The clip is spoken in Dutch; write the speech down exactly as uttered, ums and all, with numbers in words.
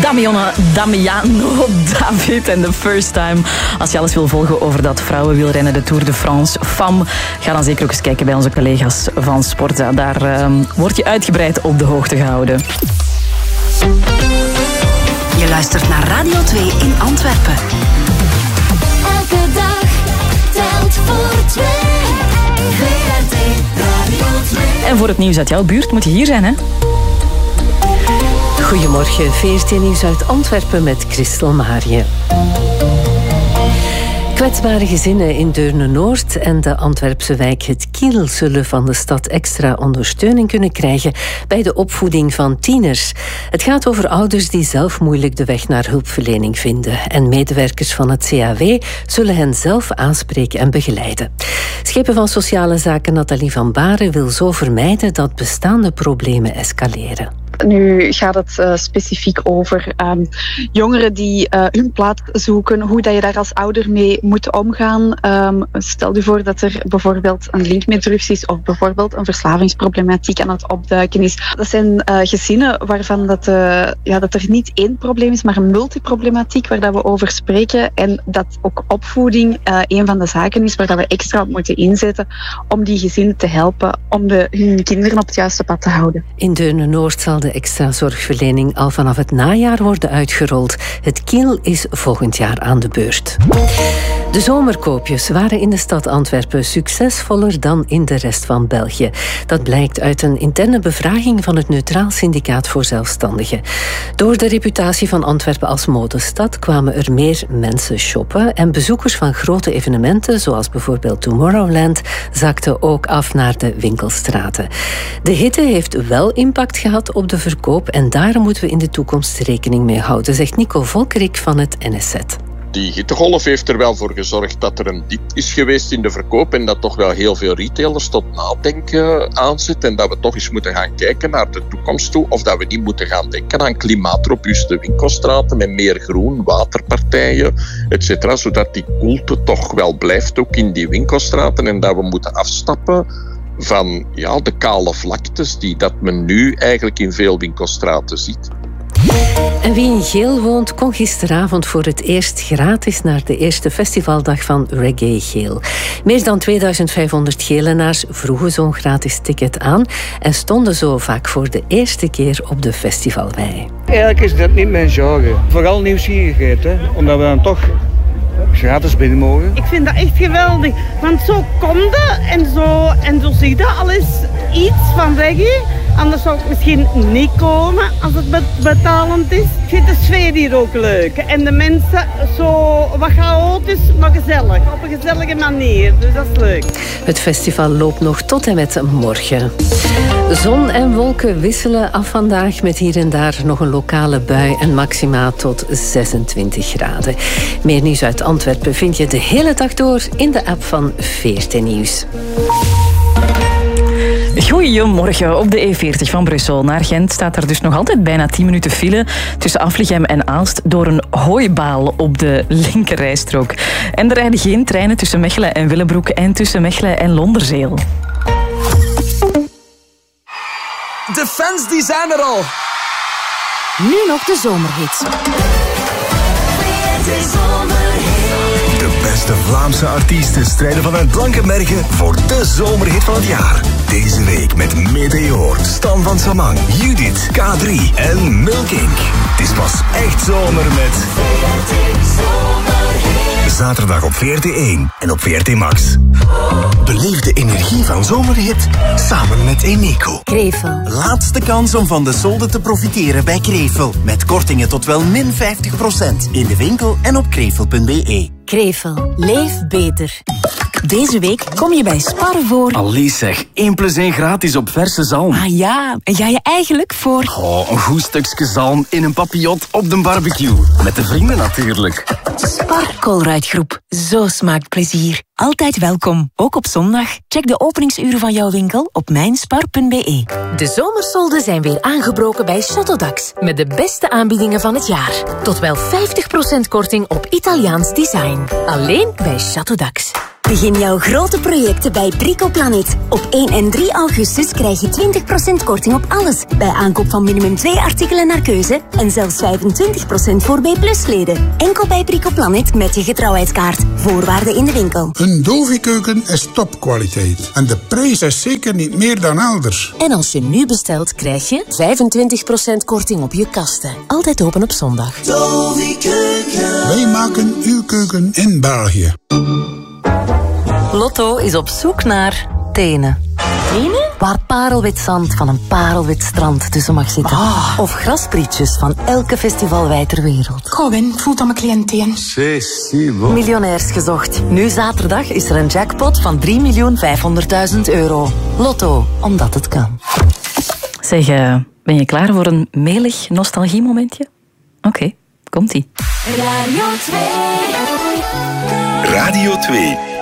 Damiano, Damiano David en The First Time. Als je alles wil volgen over dat vrouwenwielrennen, de Tour de France, F A M, ga dan zeker ook eens kijken bij onze collega's van Sportza. Daar uh, word je uitgebreid op de hoogte gehouden. Je luistert naar Radio twee in Antwerpen. Elke dag telt voor twee. V R T Radio twee. En voor het nieuws uit jouw buurt moet je hier zijn, hè? Goedemorgen, V R T-nieuws uit Antwerpen met Christel Marië. Kwetsbare gezinnen in Deurne-Noord en de Antwerpse wijk Het Kiel zullen van de stad extra ondersteuning kunnen krijgen bij de opvoeding van tieners. Het gaat over ouders die zelf moeilijk de weg naar hulpverlening vinden. En medewerkers van het C A W zullen hen zelf aanspreken en begeleiden. Schepen van Sociale Zaken Nathalie van Baren wil zo vermijden dat bestaande problemen escaleren. Nu gaat het uh, specifiek over um, jongeren die uh, hun plaats zoeken, hoe dat je daar als ouder mee moet omgaan. Um, stel je voor dat er bijvoorbeeld een link met drugs is of bijvoorbeeld een verslavingsproblematiek aan het opduiken is. Dat zijn uh, gezinnen waarvan dat, uh, ja, dat er niet één probleem is, maar een multiproblematiek waar dat we over spreken en dat ook opvoeding uh, een van de zaken is waar dat we extra op moeten inzetten om die gezinnen te helpen om de, hun kinderen op het juiste pad te houden. In Deurne-Noord zal de extra zorgverlening al vanaf het najaar worden uitgerold. Het Kiel is volgend jaar aan de beurt. De zomerkoopjes waren in de stad Antwerpen succesvoller dan in de rest van België. Dat blijkt uit een interne bevraging van het Neutraal Syndicaat voor Zelfstandigen. Door de reputatie van Antwerpen als modestad kwamen er meer mensen shoppen en bezoekers van grote evenementen, zoals bijvoorbeeld Tomorrowland, zakten ook af naar de winkelstraten. De hitte heeft wel impact gehad op de verkoop en daar moeten we in de toekomst rekening mee houden, zegt Nico Volkerik van het N S Z. Die hittegolf heeft er wel voor gezorgd dat er een dip is geweest in de verkoop en dat toch wel heel veel retailers tot nadenken aanzet en dat we toch eens moeten gaan kijken naar de toekomst toe of dat we niet moeten gaan denken aan klimaatrobuuste winkelstraten met meer groen, waterpartijen, et cetera, zodat die koelte toch wel blijft ook in die winkelstraten en dat we moeten afstappen van ja, de kale vlaktes die dat men nu eigenlijk in veel winkelstraten ziet. En wie in Geel woont, kon gisteravond voor het eerst gratis naar de eerste festivaldag van Reggae Geel. Meer dan tweeduizend vijfhonderd Gelenaars vroegen zo'n gratis ticket aan en stonden zo vaak voor de eerste keer op de festivalwei. Eigenlijk is dat niet mijn genre. Vooral nieuwsgierigheid, hè? Omdat we dan toch gratis binnen mogen. Ik vind dat echt geweldig, want zo komt het en zo, en zo zie je alles iets van reggae. Anders zou ik misschien niet komen als het betalend is. Ik vind de sfeer hier ook leuk. En de mensen zo wat chaotisch, maar gezellig. Op een gezellige manier, dus dat is leuk. Het festival loopt nog tot en met morgen. Zon en wolken wisselen af vandaag met hier en daar nog een lokale bui en maxima tot zesentwintig graden. Meer nieuws uit Antwerpen vind je de hele dag door in de app van V R T Nieuws. Goedemorgen. Op de E veertig van Brussel naar Gent staat er dus nog altijd bijna tien minuten file tussen Aflichem en Aalst door een hooibaal op de linkerrijstrook. En er rijden geen treinen tussen Mechelen en Willebroek en tussen Mechelen en Londerzeel. De fans die zijn er al. Nu nog de zomerhits. De beste Vlaamse artiesten strijden vanuit Blankenbergen voor de zomerhit van het jaar. Deze week met Meteor, Stan van Samang, Judith, K drie en Milk Inc. Het is pas echt zomer met zaterdag op V R T één en op V R T Max. Beleef de energie van zomerhit samen met Eneco. Krevel. Laatste kans om van de solden te profiteren bij Krevel. Met kortingen tot wel min vijftig procent in de winkel en op krevel punt b e. Krevel. Leef beter. Deze week kom je bij Spar voor... Allee zeg, één plus één gratis op verse zalm. Ah ja, en ga je eigenlijk voor... Oh, een goed stukje zalm in een papillot op de barbecue. Met de vrienden natuurlijk. Spar Colruyt-groep. Zo smaakt plezier. Altijd welkom, ook op zondag. Check de openingsuren van jouw winkel op mijnspar punt b e. De zomersolden zijn weer aangebroken bij Chateaudax. Met de beste aanbiedingen van het jaar. Tot wel vijftig procent korting op Italiaans design. Alleen bij Chateaudax. Begin jouw grote projecten bij Bricoplanet. Op één en drie augustus krijg je twintig procent korting op alles. Bij aankoop van minimum twee artikelen naar keuze. En zelfs vijfentwintig procent voor B plus leden. Enkel bij Bricoplanet met je getrouwheidskaart. Voorwaarden in de winkel. Een Dovi-keuken is topkwaliteit. En de prijs is zeker niet meer dan elders. En als je nu bestelt, krijg je vijfentwintig procent korting op je kasten. Altijd open op zondag. Dovi-keuken. Wij maken uw keuken in België. Lotto is op zoek naar tenen. Tenen? Waar parelwit zand van een parelwit strand tussen mag zitten. Oh. Of grasprietjes van elke festivalwei ter wereld. Kom in, voelt aan mijn cliënteen. Miljonairs gezocht. Nu zaterdag is er een jackpot van drie miljoen vijfhonderdduizend euro. Lotto, omdat het kan. Zeg, uh, ben je klaar voor een melig nostalgiemomentje? Oké, okay, komt-ie. Radio twee. Radio twee.